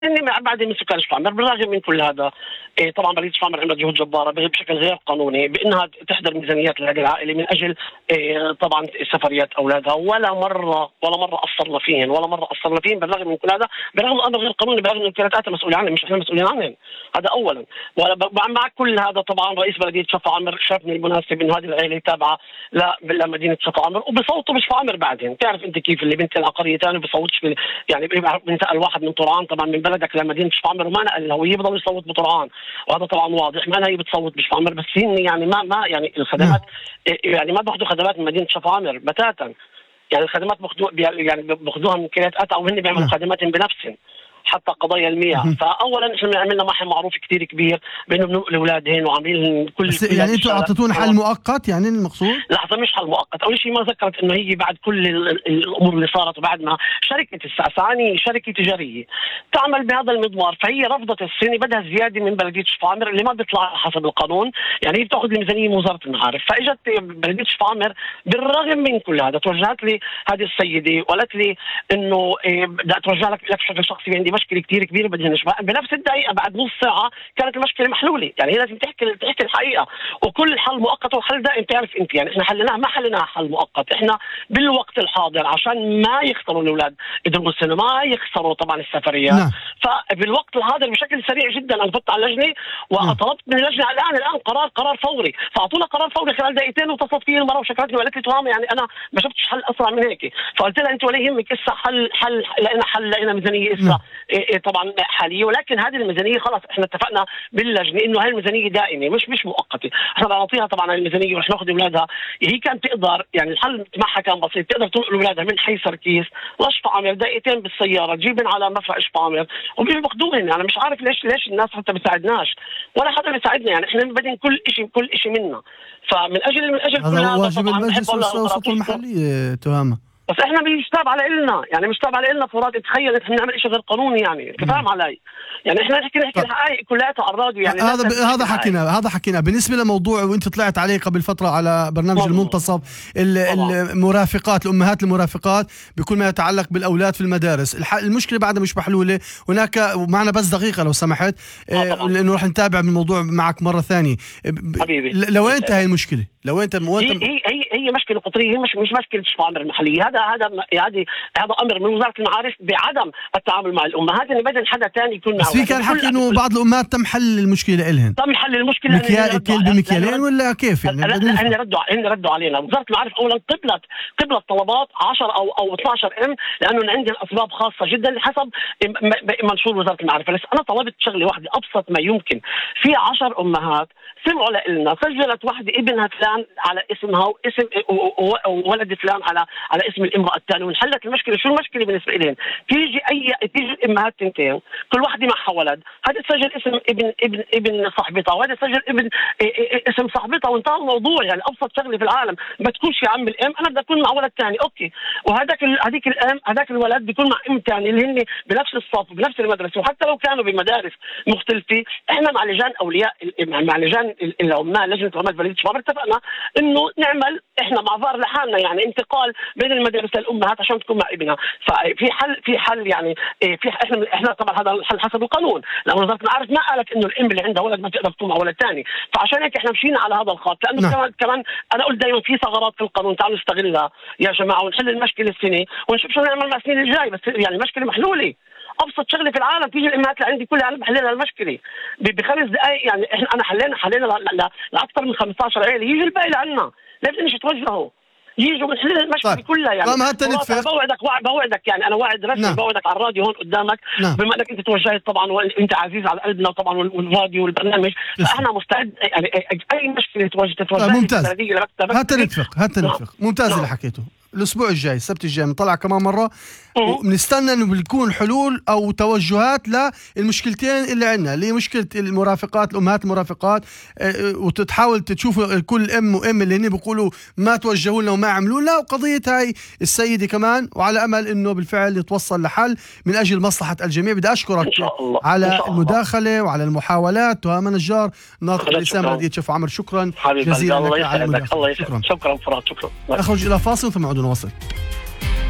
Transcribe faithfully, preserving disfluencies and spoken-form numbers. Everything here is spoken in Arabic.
إني بعد من سكان شفا عمر. بالرغم من كل هذا إيه طبعا بلدية شفا عمر عملت جهود جبارة بشكل غير قانوني بأنها تحضر ميزانيات لهذه العائلة من أجل إيه طبعا سفريات أولادها، ولا مرة ولا مرة قصرنا فيهن ولا مرة قصرنا فيهن بالرغم من كل هذا، بالرغم من أمر غير قانوني، بالرغم من الوكالات مسؤولة عنهم مش إحنا مسؤولين عنهم. هذا أولا. ومع كل هذا طبعا رئيس بلدية شفا عمر شاف من المناسب إنه هذه العائلة تابعة لمدينة شفا عمر وبصوتوا بشفا عمر بعدين. تعرف أنت كيف اللي بنت العقارية ثاني بصوتش يعني بنتقل واحد من طرعان طبعا من بلدك لمدينة شفا عمر وما نقل الهوية بضل يصوت بطرعان، وهذا طبعا واضح. ما هي بتصوت بشفا عمر بس هن يعني ما ما يعني الخدمات يعني ما باخذوا خدمات من مدينة شفا عمر بتاتا، يعني الخدمات باخذوها يعني باخذوها من وكالات أتا أو هن بيعملوا خدماتهم بنفسهم حتى قضايا المياه. فاولا احنا عملنا معهم معروف كثير كبير بانه بنقل اولادهن وعاملين كل بس يعني انتم اعطيتونا حل مؤقت يعني المقصود؟ لحظه مش حل مؤقت. اول شيء ما ذكرت انه هي بعد كل الامور اللي صارت وبعد ما شركه السعسعاني شركه تجاريه تعمل بهذا المضمار، فهي رفضت السنه بدها زياده من بلديه شفا عمر اللي ما بيطلع حسب القانون، يعني هي بتاخذ الميزانيه من وزاره المعارف. فاجت بلديه شفا عمر بالرغم من كل هذا توجهت لي هذه السيده وقالت لي انه بدي اتوجه لك بشكل شخصي عندي مشكله كثير كبيره بدي نشبه. بنفس الدقيقه بعد نص ساعه كانت المشكله محلوله، يعني هي لازم تحكي تحكي الحقيقه. وكل الحل مؤقت وحل دائم. تعرف انت يعني احنا حليناها ما حليناها حل مؤقت، احنا بالوقت الحاضر عشان ما يخسروا الاولاد يدرسوا السنه ما يخسروا طبعا السفريات. نعم. فبالوقت الحاضر بشكل سريع جدا انا فت على اللجنه وطلبت من اللجنه الان الان قرار قرار فوري، فاعطونا قرار فوري خلال دقيقتين واتصلت فيه المره وشكرتني وقالت لي تمام يعني انا ما شفتش حل اسرع من هيك. فقلت لها انت ولا يهمك اسا حل حل لقينا حل لقينا ميزانيه اسا إيه طبعا حاليه، ولكن هذه الميزانيه خلاص احنا اتفقنا باللجنه انه هاي الميزانيه دائمه مش مش مؤقته. احنا بنعطيها طبعا الميزانيه ورح ناخذ اولادها. هي كانت تقدر يعني الحل معها كان بسيط، تقدر تنقل اولادها من حي سركيس لشفا عمر دقيقتين بالسياره تجيبن على مفرق شفا عمر وبياخذوهن. يعني مش عارف ليش ليش الناس حتى بتساعدناش ولا حدا بيساعدنا، يعني احنا بدنا كل شيء كل شيء منا. فمن اجل من اجل كل هذا واجب المجلس والسلطه المحليه تهامه. بس احنا مش تابع لنا، يعني مش تابع لنا فرات. تخيل احنا نعمل شيء غير قانوني، يعني انت فاهم علي؟ يعني احنا نحكي نحكي الحقائق كلها على الراديو. يعني هذا ب... هذا حكينا هذا حكينا بالنسبه لموضوع وانت طلعت عليه قبل فتره على برنامج مطلع. المنتصف المرافقات الامهات المرافقات بكل ما يتعلق بالاولاد في المدارس. الح... المشكله بعدها مش محلوله. هناك معنا بس دقيقه لو سمحت اه لانه رح نتابع من الموضوع معك مره ثانيه. حبيبي لو انت هاي المشكله لو انت هي هي هي, هي مشكله قطريه، هي مش مش مشكله شفا عمر المحليه. هذا هذا هذا هذا امر من وزاره المعارف بعدم التعامل مع الامهات ان بدل حدا ثاني يكون معه. بس في كان حكي انه بعض الامهات تم حل المشكله لهم. تم حل المشكله مكيال كيل بمكيالين ولا كيف يعني؟ هن ردوا هن ردوا علينا. وزاره المعارف اولا قبلت قبلت طلبات عشرة او او اثني عشر ام لانه عندنا اسباب خاصه جدا حسب منشور وزاره المعارف. بس انا طلبت شغله واحده ابسط ما يمكن. في عشر امهات سمعوا لنا سجلت واحده ابنها فلان على اسمها واسم وولد فلان على على اسم الامراه الثانيه وانحلت المشكله. شو المشكله بالنسبه لهم؟ تيجي اي تيجي الامهات تنتين كل واحده معها ولد، هذا سجل اسم ابن ابن ابن صاحبتها وهذا سجل ابن اسم صاحبتها وانتهى الموضوع. يعني ابسط شغله في العالم ما تكونش يا عم الام انا بدي اكون مع ولد ثاني اوكي، وهذاك هذيك الام هذاك الولد بيكون مع ام ثاني اللي هن بنفس الصف بنفس المدرسه. وحتى لو كانوا بمدارس مختلفه احنا مع لجان اولياء مع لجان العمال لجنه عمال بلديه شفا عمر اتفقنا انه نعمل احنا معذار لحالنا يعني انتقال بين المدارس للامهات عشان تكون مع ابنها. ففي حل في حل يعني في احنا احنا طبعا هذا الحل حسب القانون لانه وزاره المعارف ما قالت انه الام اللي عندها ولد ما تقدر تكون مع ولد ثاني. فعشان هيك احنا مشينا على هذا الخط لانه نعم. كمان كمان انا قلت دائما في ثغرات في القانون تعالوا نستغلها يا جماعه ونحل المشكله السنه ونشوف شو نعمل مع السنين الجاي. بس يعني المشكله محلوله. ابسط شغله في العالم تيجي الامهات اللي عندي كلها انا بحل لها المشكله بخمس دقائق. يعني احنا انا حلينا حلينا لاكثر من خمسة عشر عائله يجي الباقي لعنا ليه بدناش يتوجهوا يجوا بنحل المشكله طيب. كلها. يعني بوعدك بوعدك يعني انا وعد رسمي نعم. بوعدك على الراديو هون قدامك نعم. بما انك انت توجهت طبعا وانت عزيز على قلبنا طبعا والراديو والبرنامج فاحنا مستعد يعني اي مشكله تواجه تتوجه طيب ممتاز. هات نتفق هات نتفق نعم. ممتاز نعم. اللي حكيته. الأسبوع الجاي السبت الجاي بنطلع كمان مرة وبنستنى إنه بتكون حلول أو توجهات للمشكلتين اللي عندنا اللي هي مشكلة المرافقات الأمهات المرافقات وتحاول تشوف كل أم وأم اللي هني بيقولوا ما توجهوا لنا وما عملوا لنا وقضية هاي السيدة كمان وعلى أمل إنه بالفعل يتوصل لحل من أجل مصلحة الجميع. بدي أشكرك على المداخلة وعلى المحاولات. تهامة نجار ناطق الإسلام بلدية شفا عمر شكرا جزيلا لك على المداخلة. شكرا شكرا فرات شكرا. أخرج إلى فاصل ثم نعود نواصل.